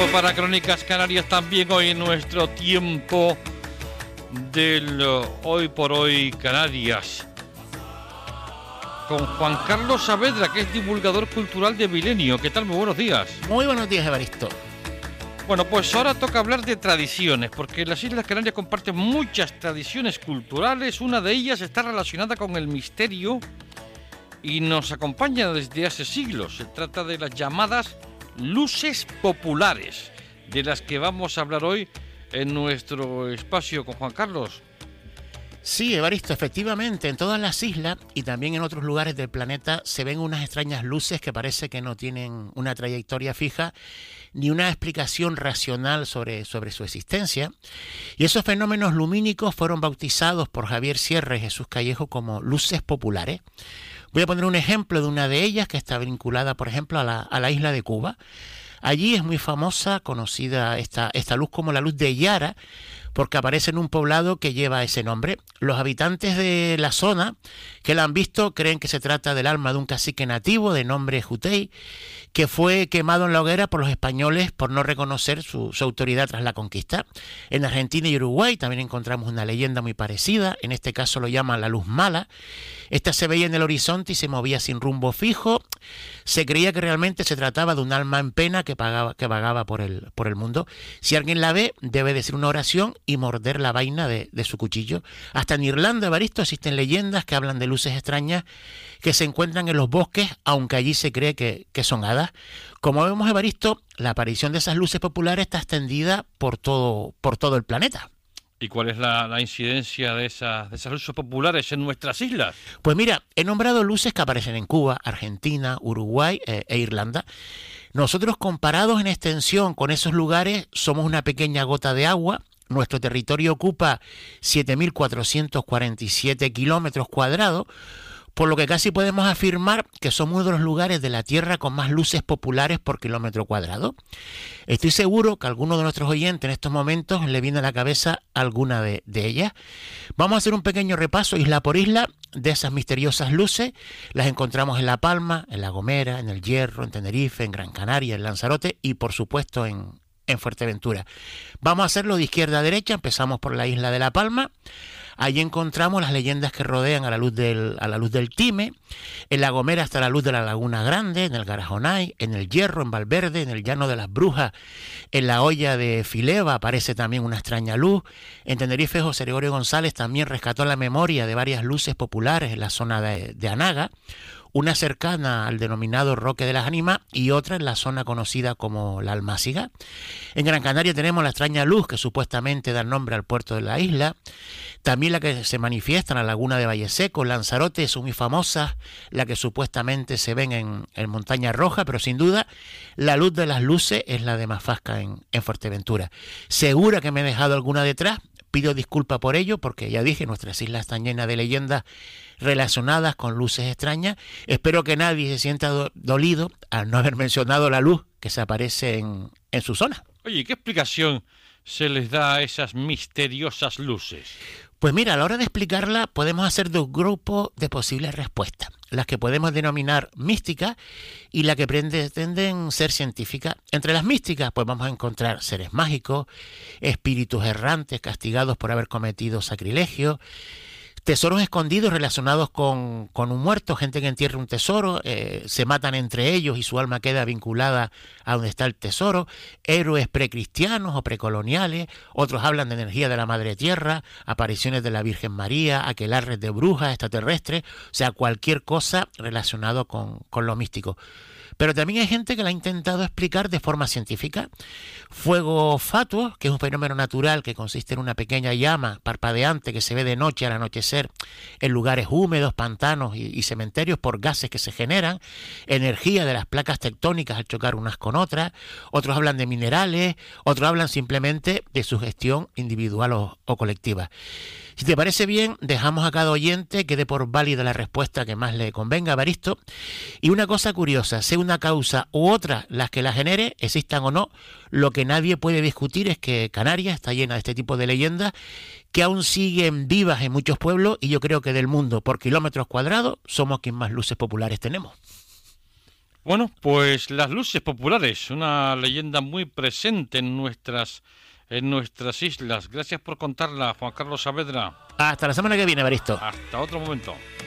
tiempo para Crónicas Canarias, también hoy en nuestro tiempo del Hoy por Hoy Canarias, con Juan Carlos Saavedra, que es divulgador cultural de Milenio. ¿Qué tal? Muy buenos días. Muy buenos días, Evaristo. Bueno, pues ahora toca hablar de tradiciones, porque las Islas Canarias comparten muchas tradiciones culturales. Una de ellas está relacionada con el misterio y nos acompaña desde hace siglos. Se trata de las llamadas luces populares, de las que vamos a hablar hoy en nuestro espacio con Juan Carlos. Sí, Evaristo, efectivamente, en todas las islas y también en otros lugares del planeta se ven unas extrañas luces que parece que no tienen una trayectoria fija ni una explicación racional sobre su existencia. Y esos fenómenos lumínicos fueron bautizados por Javier Sierra y Jesús Callejo como luces populares. Voy a poner un ejemplo de una de ellas que está vinculada, por ejemplo, a la isla de Cuba. Allí es muy famosa, conocida esta luz como la luz de Yara, porque aparece en un poblado que lleva ese nombre. Los habitantes de la zona que la han visto creen que se trata del alma de un cacique nativo de nombre Jutei, que fue quemado en la hoguera por los españoles por no reconocer su autoridad tras la conquista. En Argentina y Uruguay también encontramos una leyenda muy parecida, en este caso lo llaman la luz mala. Esta se veía en el horizonte y se movía sin rumbo fijo. Se creía que realmente se trataba de un alma en pena que vagaba por el mundo. Si alguien la ve, debe decir una oración y morder la vaina de su cuchillo. Hasta en Irlanda, Evaristo, existen leyendas que hablan de luces extrañas que se encuentran en los bosques, aunque allí se cree que son hadas. Como vemos, Evaristo, la aparición de esas luces populares está extendida por todo el planeta. ¿Y cuál es la incidencia de esas luces populares en nuestras islas? Pues mira, he nombrado luces que aparecen en Cuba, Argentina, Uruguay e Irlanda. Nosotros, comparados en extensión con esos lugares, somos una pequeña gota de agua. Nuestro territorio ocupa 7.447 kilómetros cuadrados, por lo que casi podemos afirmar que somos uno de los lugares de la Tierra con más luces populares por kilómetro cuadrado. Estoy seguro que a alguno de nuestros oyentes en estos momentos le viene a la cabeza alguna de ellas. Vamos a hacer un pequeño repaso isla por isla de esas misteriosas luces. Las encontramos en La Palma, en La Gomera, en El Hierro, en Tenerife, en Gran Canaria, en Lanzarote y por supuesto en Fuerteventura. Vamos a hacerlo de izquierda a derecha. Empezamos por la isla de La Palma. Allí encontramos las leyendas que rodean a la luz del Time. En La Gomera está la luz de la Laguna Grande, en el Garajonay, en El Hierro, en Valverde, en el Llano de las Brujas, en la Hoya de Fileva aparece también una extraña luz. En Tenerife, José Gregorio González también rescató la memoria de varias luces populares en la zona de Anaga, una cercana al denominado Roque de las Ánimas y otra en la zona conocida como la Almáciga. En Gran Canaria tenemos la extraña luz que supuestamente da nombre al puerto de la isla. También la que se manifiesta en la laguna de Valle Seco, Lanzarote, son muy famosas, la que supuestamente se ven en Montaña Roja, pero sin duda la luz de las luces es la de Mafasca en Fuerteventura. Segura que me he dejado alguna detrás. Pido disculpas por ello, porque ya dije, nuestras islas están llenas de leyendas relacionadas con luces extrañas. Espero que nadie se sienta dolido al no haber mencionado la luz que se aparece en su zona. Oye, ¿qué explicación se les da a esas misteriosas luces? Pues mira, a la hora de explicarla podemos hacer dos grupos de posibles respuestas. Las que podemos denominar místicas y las que pretenden ser científicas. Entre las místicas pues vamos a encontrar seres mágicos, espíritus errantes castigados por haber cometido sacrilegio, tesoros escondidos relacionados con un muerto, gente que entierra un tesoro, se matan entre ellos y su alma queda vinculada a donde está el tesoro, héroes precristianos o precoloniales, otros hablan de energía de la Madre Tierra, apariciones de la Virgen María, aquelarres de brujas extraterrestres, o sea, cualquier cosa relacionado con lo místico. Pero también hay gente que la ha intentado explicar de forma científica. Fuego fatuo, que es un fenómeno natural que consiste en una pequeña llama parpadeante que se ve de noche al anochecer en lugares húmedos, pantanos y cementerios por gases que se generan, energía de las placas tectónicas al chocar unas con otras. Otros hablan de minerales, otros hablan simplemente de sugestión individual o colectiva. Si te parece bien, dejamos a cada oyente que dé por válida la respuesta que más le convenga, Evaristo. Y una cosa curiosa, sea una causa u otra las que la genere, existan o no, lo que nadie puede discutir es que Canarias está llena de este tipo de leyendas que aún siguen vivas en muchos pueblos y yo creo que del mundo por kilómetros cuadrados somos quien más luces populares tenemos. Bueno, pues las luces populares, una leyenda muy presente en nuestras islas. Gracias por contarla, Juan Carlos Saavedra. Hasta la semana que viene, Evaristo. Hasta otro momento.